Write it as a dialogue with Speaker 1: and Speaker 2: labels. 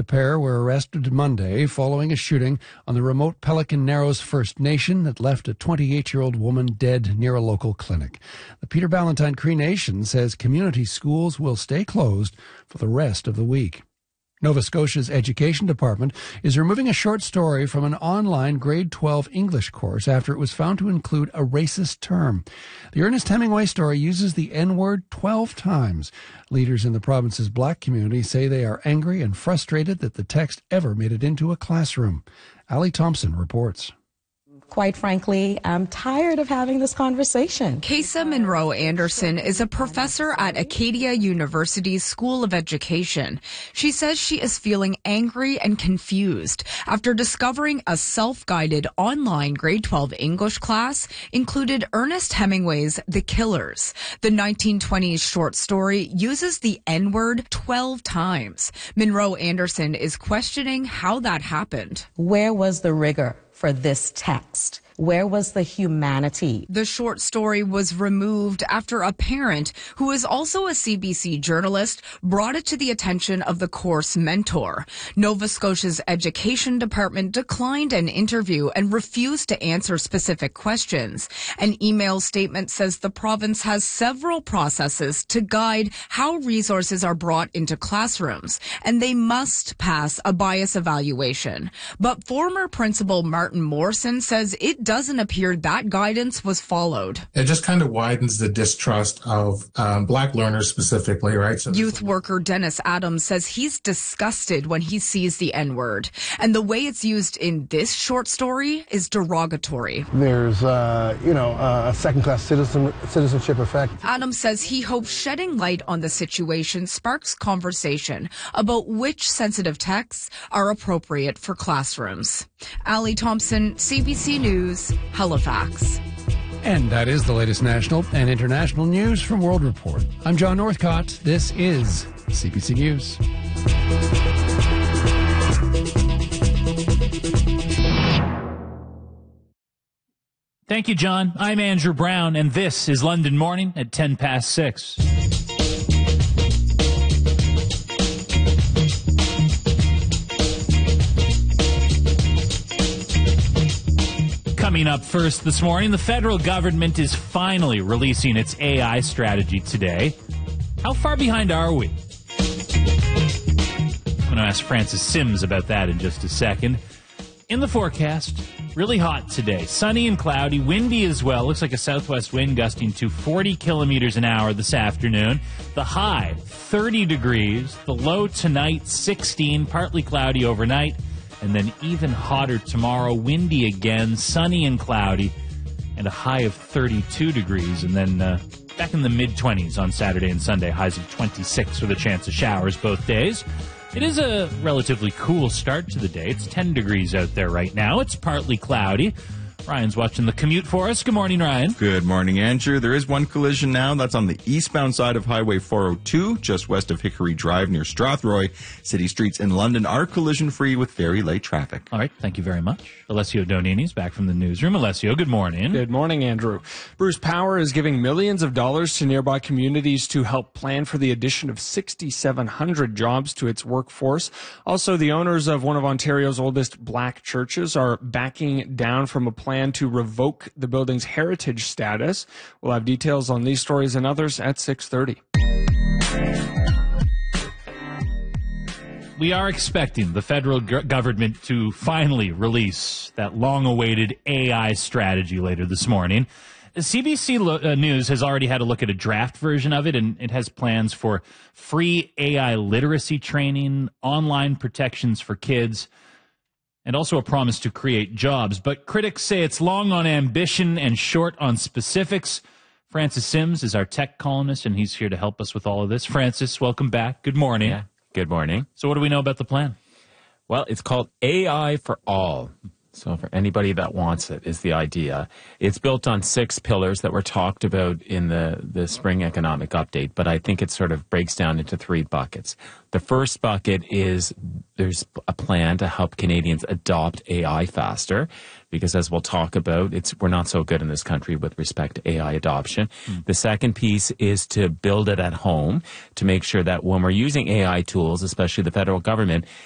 Speaker 1: pair were arrested Monday following a shooting on the remote Pelican Narrows First Nation that left a 28-year-old woman dead near a local clinic. The Peter Ballantyne Cree Nation says community schools will stay closed for the rest of the week. Nova Scotia's Education Department is removing a short story from an online grade 12 English course after it was found to include a racist term. The Ernest Hemingway story uses the N-word 12 times. Leaders in the province's black community say they are angry and frustrated that the text ever made it into a classroom. Ali Thompson reports.
Speaker 2: Quite frankly, I'm tired of having this conversation.
Speaker 3: Kesa Monroe Anderson is a professor at Acadia University's School of Education. She says she is feeling angry and confused after discovering a self-guided online grade 12 English class included Ernest Hemingway's The Killers. The 1920s short story uses the N-word 12 times. Monroe Anderson is questioning how that happened.
Speaker 2: Where was the rigor for this text? Where was the humanity?
Speaker 3: The short story was removed after a parent, who is also a CBC journalist, brought it to the attention of the course mentor. Nova Scotia's Education Department declined an interview and refused to answer specific questions. An email statement says the province has several processes to guide how resources are brought into classrooms, and they must pass a bias evaluation. But former Principal Martin Morrison says it doesn't appear that guidance was followed.
Speaker 4: It just kind of widens the distrust of black learners specifically, right? So
Speaker 3: youth worker Dennis Adams says he's disgusted when he sees the N-word. And the way it's used in this short story is derogatory.
Speaker 5: There's, a second-class citizenship effect.
Speaker 3: Adams says he hopes shedding light on the situation sparks conversation about which sensitive texts are appropriate for classrooms. Ali Thompson, CBC News, Halifax.
Speaker 1: And that is the latest national and international news from World Report. I'm John Northcott. This is CBC News.
Speaker 6: Thank you, John. I'm Andrew Brown, and this is London Morning at 10 past 6. Coming up first this morning, the federal government is finally releasing its AI strategy today. How far behind are we? I'm going to ask Francis Sims about that in just a second. In the forecast, really hot today. Sunny and cloudy, windy as well. Looks like a southwest wind gusting to 40 kilometers an hour this afternoon. The high, 30 degrees. The low tonight, 16, partly cloudy overnight. And then even hotter tomorrow, windy again, sunny and cloudy, and a high of 32 degrees. And then back in the mid-20s on Saturday and Sunday, highs of 26 with a chance of showers both days. It is a relatively cool start to the day. It's 10 degrees out there right now. It's partly cloudy. Ryan's watching the commute for us. Good morning, Ryan.
Speaker 7: Good morning, Andrew. There is one collision now. That's on the eastbound side of Highway 402, just west of Hickory Drive near Strathroy. City streets in London are collision-free with very late traffic.
Speaker 6: All right, thank you very much. Alessio Donini's back from the newsroom. Alessio, good morning.
Speaker 8: Good morning, Andrew. Bruce Power is giving millions of dollars to nearby communities to help plan for the addition of 6,700 jobs to its workforce. Also, the owners of one of Ontario's oldest black churches are backing down from a plan to revoke the building's heritage status. We'll have details on these stories and others at 6:30.
Speaker 6: We are expecting the federal government to finally release that long-awaited AI strategy later this morning. CBC News has already had a look at a draft version of it, and it has plans for free AI literacy training, online protections for kids, and also a promise to create jobs. But critics say it's long on ambition and short on specifics. Francis Sims is our tech columnist, and he's here to help us with all of this. Francis, welcome back. Good morning.
Speaker 9: Yeah, good morning.
Speaker 6: So what do we know about the plan?
Speaker 9: Well, it's called AI for All. So for anybody that wants it is the idea. It's built on 6 pillars that were talked about in the spring economic update, but I think it sort of breaks down into 3 buckets. The first bucket is there's a plan to help Canadians adopt AI faster, because as we'll talk about, we're not so good in this country with respect to AI adoption. The second piece is to build it at home to make sure that when we're using AI tools, especially the federal government,